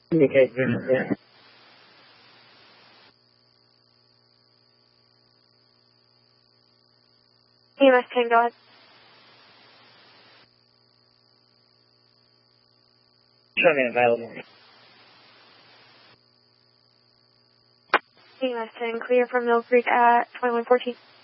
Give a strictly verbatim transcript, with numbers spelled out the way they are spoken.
Indicate unit, yeah. E M S ten, go ahead. Show me available. E M S ten, clear from Mill Creek at twenty-one fourteen.